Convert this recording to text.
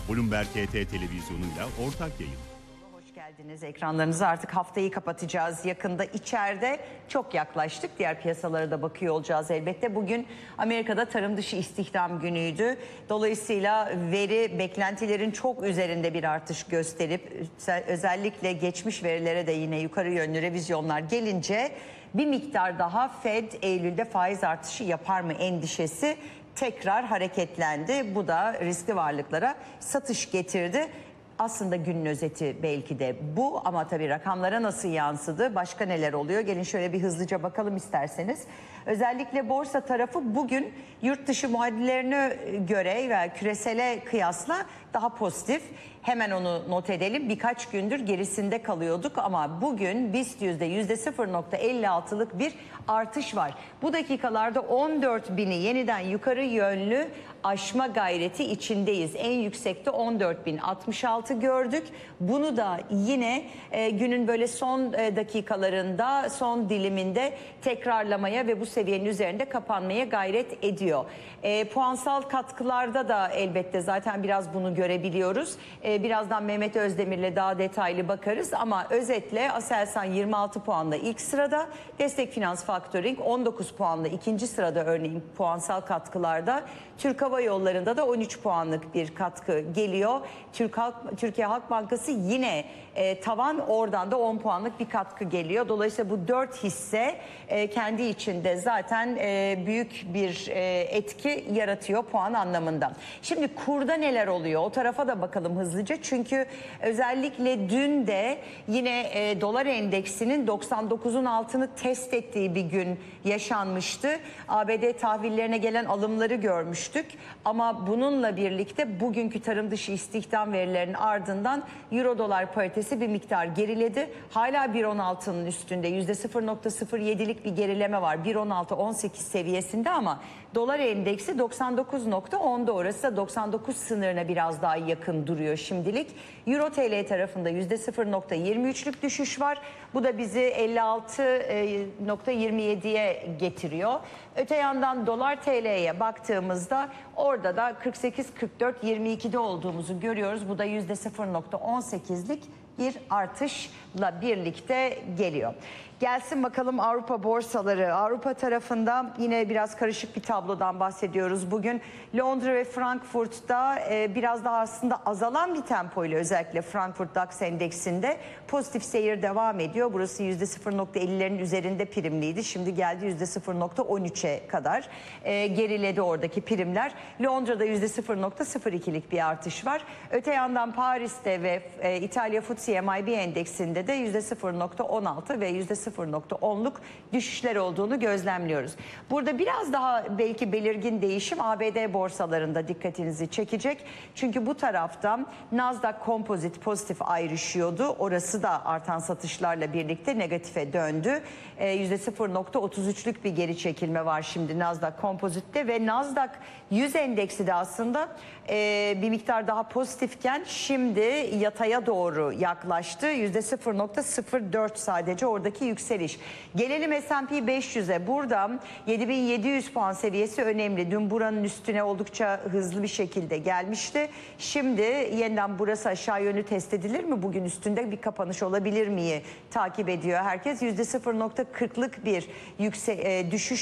Bloomberg HT televizyonuyla ortak yayın. Hoş geldiniz ekranlarınıza. Artık haftayı kapatacağız. Yakında içeride çok yaklaştık. Diğer piyasalara da bakıyor olacağız elbette. Bugün Amerika'da tarım dışı istihdam günüydü. Dolayısıyla veri beklentilerin çok üzerinde bir artış gösterip özellikle geçmiş verilere de yine yukarı yönlü revizyonlar gelince bir miktar daha Fed Eylül'de faiz artışı yapar mı endişesi tekrar hareketlendi. Bu da riskli varlıklara satış getirdi. Aslında günün özeti belki de bu, ama tabii rakamlara nasıl yansıdı, başka neler oluyor? Gelin şöyle bir hızlıca bakalım isterseniz. Özellikle borsa tarafı bugün yurt dışı muadillerine göre ve küresele kıyasla daha pozitif. Hemen onu not edelim. Birkaç gündür gerisinde kalıyorduk ama bugün BIST %0.56'lık bir artış var. Bu dakikalarda 14.000'i yeniden yukarı yönlü aşma gayreti içindeyiz. En yüksekte 14.066 gördük. Bunu da yine günün böyle son dakikalarında, son diliminde tekrarlamaya ve bu seviyenin üzerinde kapanmaya gayret ediyor. Puansal katkılarda da elbette zaten biraz bunu görebiliyoruz. Birazdan Mehmet Özdemir'le daha detaylı bakarız ama özetle Aselsan 26 puanla ilk sırada, Destek Finans Factoring 19 puanla ikinci sırada örneğin puansal katkılarda. Türk Hava Yolları'nda da 13 puanlık bir katkı geliyor. Türkiye Halk Bankası yine tavan, oradan da 10 puanlık bir katkı geliyor. Dolayısıyla bu 4 hisse kendi içinde zaten büyük bir etki yaratıyor puan anlamında. Şimdi kurda neler oluyor? O tarafa da bakalım hızlıca. Çünkü özellikle dün de yine dolar endeksinin 99'un altını test ettiği bir gün yaşanmıştı. ABD tahvillerine gelen alımları görmüştük. Ama bununla birlikte bugünkü tarım dışı istihdam verilerinin ardından Euro dolar paritesi bir miktar geriledi. Hala 1.16'nın üstünde %0.07'lik bir gerileme var. 1.16-18 seviyesinde ama dolar endeksi 99.10'da, orası da 99 sınırına biraz daha yakın duruyor şimdilik. Euro TL tarafında %0.23'lük düşüş var. Bu da bizi 56.27'ye getiriyor. Öte yandan dolar TL'ye baktığımızda orada da 48-44-22'de olduğumuzu görüyoruz. Bu da %0.18'lik bir artışla birlikte geliyor. Gelsin bakalım Avrupa borsaları. Avrupa tarafında yine biraz karışık bir tablodan bahsediyoruz. Bugün Londra ve Frankfurt'ta biraz daha aslında azalan bir tempoyla, özellikle Frankfurt DAX endeksinde pozitif seyir devam ediyor. Burası %0.50'lerin üzerinde primliydi. Şimdi geldi %0.13'e kadar geriledi oradaki primler. Londra'da %0.02'lik bir artış var. Öte yandan Paris'te ve İtalya FTSE MIB endeksinde de %0.16 ve %0.10'luk düşüşler olduğunu gözlemliyoruz. Burada biraz daha belki belirgin değişim ABD borsalarında dikkatinizi çekecek. Çünkü bu tarafta Nasdaq Composite pozitif ayrışıyordu. Orası da artan satışlarla birlikte negatife döndü. %0.33'lük bir geri çekilme var şimdi Nasdaq Composite'te ve Nasdaq 100 endeksi de aslında bir miktar daha pozitifken şimdi yataya doğru yaklaştı. %0.04 sadece oradaki yükseliş. Gelelim S&P 500'e. Burada 7700 puan seviyesi önemli. Dün buranın üstüne oldukça hızlı bir şekilde gelmişti. Şimdi yeniden burası aşağı yönlü test edilir mi? Bugün üstünde bir kapanış olabilir miyi takip ediyor herkes. %0.40'lık bir düşüş